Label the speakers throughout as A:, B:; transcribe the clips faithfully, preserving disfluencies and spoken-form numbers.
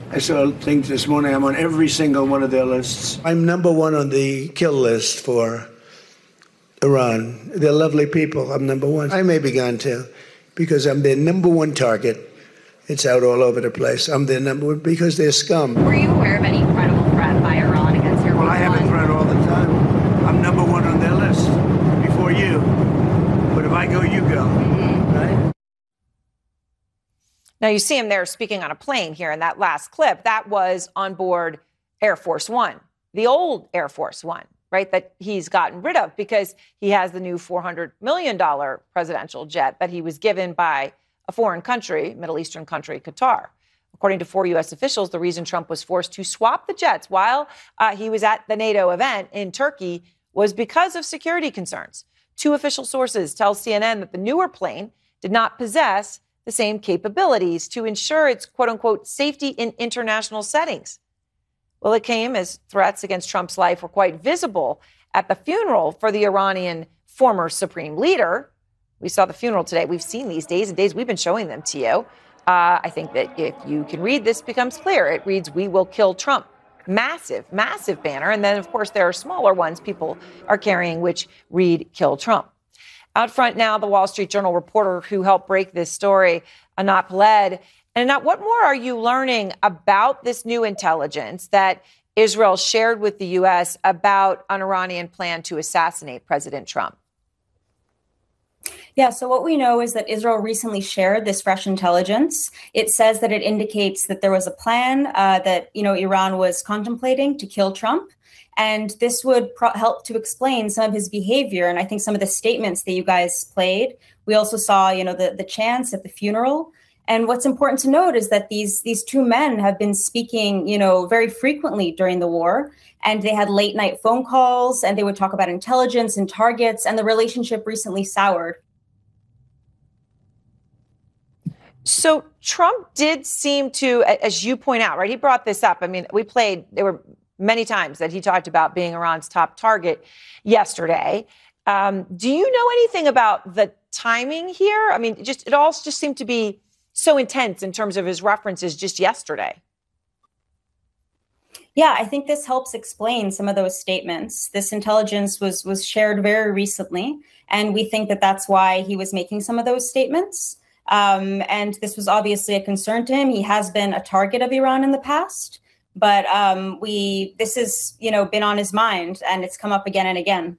A: I saw things this morning. I'm on every single one of their lists. I'm number one on the kill list for Iran. They're lovely people. I'm number one. I may be gone too, because I'm their number one target. It's out all over the place. I'm their number one because they're scum.
B: Were you aware of any credible threat by Iran against your?
A: Well, I have a threat all the time. I'm number one on their list before you. But if I go, you go. Mm-hmm. Right?
C: Now, you see him there speaking on a plane here in that last clip. That was on board Air Force One, the old Air Force One, right, that he's gotten rid of because he has the new four hundred million dollars presidential jet that he was given by a foreign country, Middle Eastern country, Qatar. According to four U S officials, the reason Trump was forced to swap the jets while uh, he was at the NATO event in Turkey was because of security concerns. Two official sources tell C N N that the newer plane did not possess the same capabilities to ensure its quote-unquote safety in international settings. Well, it came as threats against Trump's life were quite visible at the funeral for the Iranian former supreme leader. We saw the funeral today. We've seen these days and days. We've been showing them to you. Uh, I think that if you can read, this becomes clear. It reads, "We will kill Trump." Massive, massive banner. And then, of course, there are smaller ones people are carrying, which read, "Kill Trump." Out front now, the Wall Street Journal reporter who helped break this story, Anat Peled. And Anat, what more are you learning about this new intelligence that Israel shared with the U S about an Iranian plan to assassinate President Trump?
D: Yeah, so what we know is that Israel recently shared this fresh intelligence. It says that it indicates that there was a plan uh, that, you know, Iran was contemplating to kill Trump. And this would pro- help to explain some of his behavior. And I think some of the statements that you guys played, we also saw, you know, the, the chants at the funeral. And what's important to note is that these, these two men have been speaking, you know, very frequently during the war. And they had late night phone calls and they would talk about intelligence and targets. And the relationship recently soured.
C: So Trump did seem to, as you point out, right, he brought this up. I mean, we played, there were many times that he talked about being Iran's top target yesterday. Um, do you know anything about the timing here? I mean, it just it all just seemed to be so intense in terms of his references just yesterday.
D: Yeah, I think this helps explain some of those statements. This intelligence was was shared very recently, and we think that that's why he was making some of those statements. Um, and this was obviously a concern to him. He has been a target of Iran in the past. But um, we, this has, you know, been on his mind, and it's come up again and again.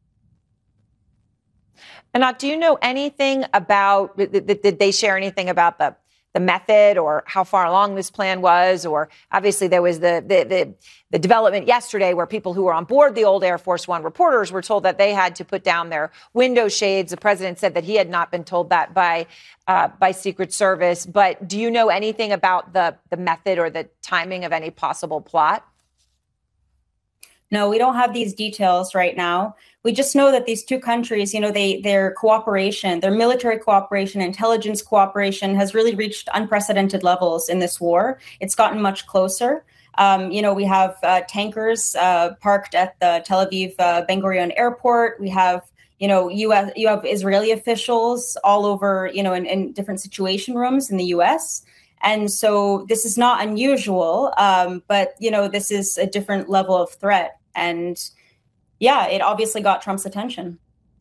C: Anat, do you know anything about? Did they share anything about the the method or how far along this plan was? Or obviously there was the the the, the development yesterday where people who were on board the old Air Force One reporters were told that they had to put down their window shades. The president said that he had not been told that by uh, by Secret Service. But do you know anything about the the method or the timing of any possible plot?
D: No, we don't have these details right now. We just know that these two countries, you know, they their cooperation, their military cooperation, intelligence cooperation has really reached unprecedented levels in this war. It's gotten much closer. Um, you know, we have uh, tankers uh, parked at the Tel Aviv uh, Ben Gurion airport. We have, you know, U S you have Israeli officials all over, you know, in, in different situation rooms in the U S. And so this is not unusual, um, but, you know, this is a different level of threat. And yeah, it obviously got Trump's attention.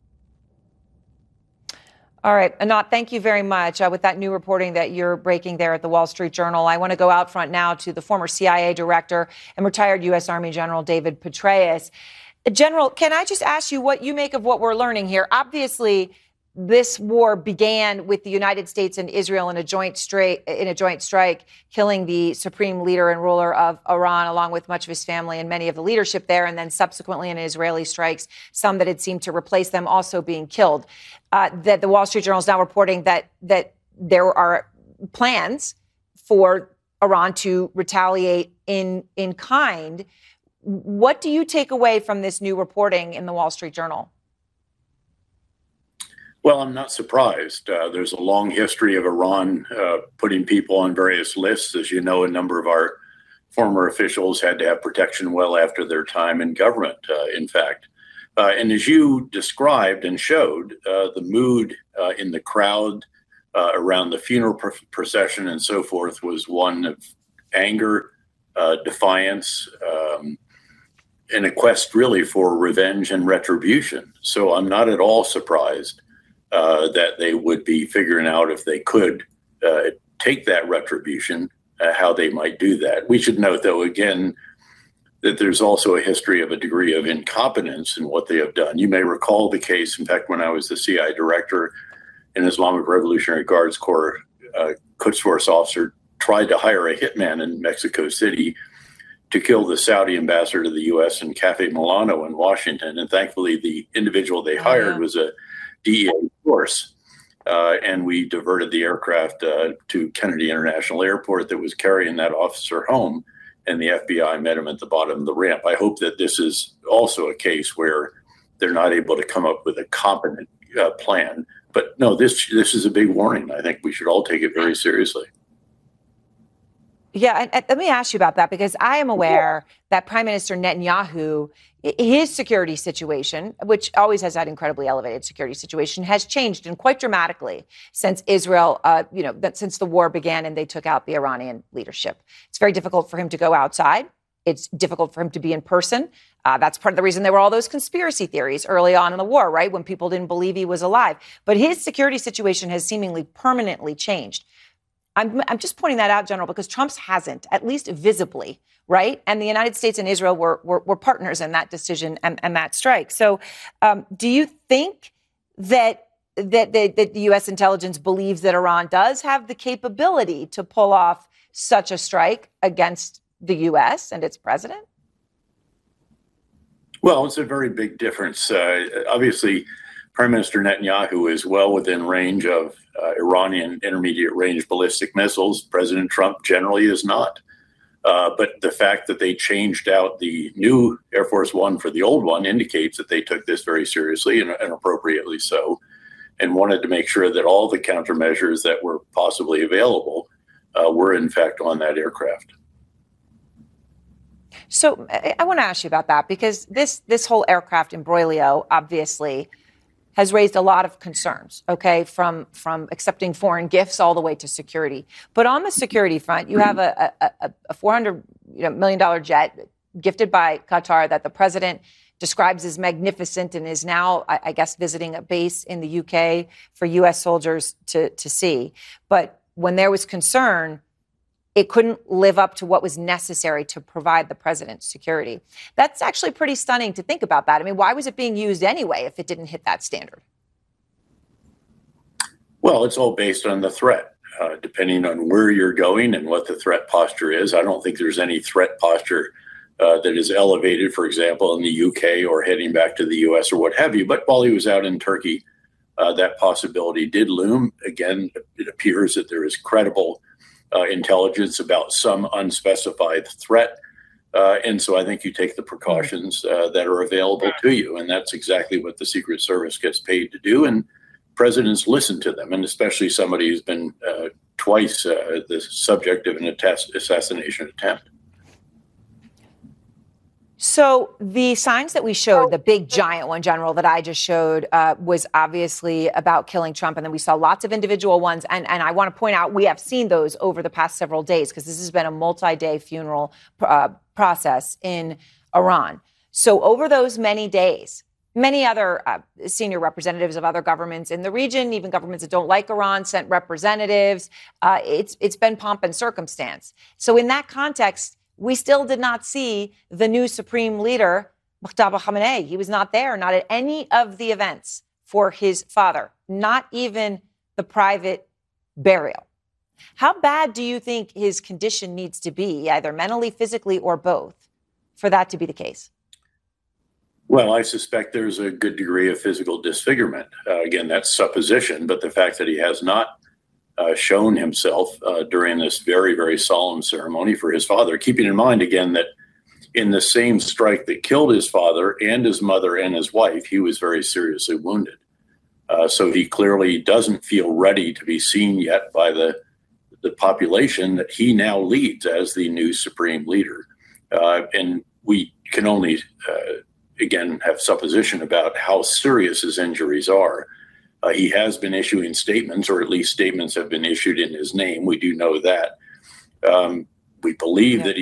C: All right, Anat, thank you very much. Uh, with that new reporting that you're breaking there at the Wall Street Journal, I want to go out front now to the former C I A director and retired U S Army General David Petraeus. General, can I just ask you what you make of what we're learning here? Obviously, this war began with the United States and Israel in a joint strike, in a joint strike, killing the supreme leader and ruler of Iran, along with much of his family and many of the leadership there, and then subsequently in Israeli strikes, some that had seemed to replace them also being killed. Uh, that the Wall Street Journal is now reporting that that there are plans for Iran to retaliate in in kind. What do you take away from this new reporting in the Wall Street Journal?
E: Well, I'm not surprised. Uh, there's a long history of Iran uh, putting people on various lists. As you know, a number of our former officials had to have protection well after their time in government, uh, in fact. Uh, and as you described and showed, uh, the mood uh, in the crowd uh, around the funeral pr- procession and so forth was one of anger, uh, defiance, um, and a quest really for revenge and retribution. So I'm not at all surprised uh, that they would be figuring out if they could uh, take that retribution, uh, how they might do that. We should note, though, again, that there's also a history of a degree of incompetence in what they have done. You may recall the case, in fact, when I was the C I A director, an Islamic Revolutionary Guards Corps uh, Quds Force officer tried to hire a hitman in Mexico City to kill the Saudi ambassador to the U S in Cafe Milano in Washington. And thankfully, the individual they hired was a D E A force. Uh, and we diverted the aircraft uh, to Kennedy International Airport that was carrying that officer home. And the F B I met him at the bottom of the ramp. I hope that this is also a case where they're not able to come up with a competent uh, plan. But no, this this is a big warning. I think we should all take it very seriously.
C: Yeah, and, and let me ask you about that, because I am aware that Prime Minister Netanyahu, his security situation, which always has that incredibly elevated security situation, has changed and quite dramatically since Israel, uh, you know, that since the war began and they took out the Iranian leadership. It's very difficult for him to go outside. It's difficult for him to be in person. Uh, that's part of the reason there were all those conspiracy theories early on in the war, right, when people didn't believe he was alive. But his security situation has seemingly permanently changed. I'm, I'm just pointing that out, General, because Trump's hasn't, at least visibly, right? And the United States and Israel were were, were partners in that decision and, and that strike. So um, do you think that, that, that, that the U S intelligence believes that Iran does have the capability to pull off such a strike against the U S and its president?
E: Well, it's a very big difference. Uh, obviously, Prime Minister Netanyahu is well within range of uh, Iranian intermediate range ballistic missiles. President Trump generally is not. Uh, but the fact that they changed out the new Air Force One for the old one indicates that they took this very seriously and, and appropriately so, and wanted to make sure that all the countermeasures that were possibly available uh, were in fact on that aircraft.
C: So I, I want to ask you about that, because this this whole aircraft imbroglio obviously has raised a lot of concerns, okay, from from accepting foreign gifts all the way to security. But on the security front, you have a, a, a four hundred million dollars jet gifted by Qatar that the president describes as magnificent and is now, I, I guess, visiting a base in the U K for U S soldiers to, to see. But when there was concern, it couldn't live up to what was necessary to provide the president's security. That's actually pretty stunning to think about that. I mean, why was it being used anyway if it didn't hit that standard?
E: Well, it's all based on the threat, uh, depending on where you're going and what the threat posture is. I don't think there's any threat posture uh, that is elevated, for example, in the U K or heading back to the U S or what have you. But while he was out in Turkey, uh, that possibility did loom. Again, it appears that there is credible Uh, intelligence about some unspecified threat. Uh, and so I think you take the precautions uh, that are available to you. And that's exactly what the Secret Service gets paid to do. And presidents listen to them, and especially somebody who's been uh, twice uh, the subject of an att- assassination attempt.
C: So the signs that we showed, the big giant one, General, that I just showed, uh, was obviously about killing Trump. And then we saw lots of individual ones. And, and I want to point out, we have seen those over the past several days, because this has been a multi-day funeral uh, process in Iran. So over those many days, many other uh, senior representatives of other governments in the region, even governments that don't like Iran, sent representatives. Uh, it's it's been pomp and circumstance. So in that context, we still did not see the new supreme leader, Mojtaba Khamenei. He was not there, not at any of the events for his father, not even the private burial. How bad do you think his condition needs to be, either mentally, physically, or both, for that to be the case?
E: Well, I suspect there's a good degree of physical disfigurement. Uh, again, that's supposition, but the fact that he has not Uh, shown himself uh, during this very, very solemn ceremony for his father, keeping in mind, again, that in the same strike that killed his father and his mother and his wife, he was very seriously wounded. Uh, so he clearly doesn't feel ready to be seen yet by the, the population that he now leads as the new supreme leader. Uh, and we can only, uh, again, have supposition about how serious his injuries are. Uh, he has been issuing statements, or at least statements have been issued in his name. We do know that. Um, we believe
C: Yeah.
E: that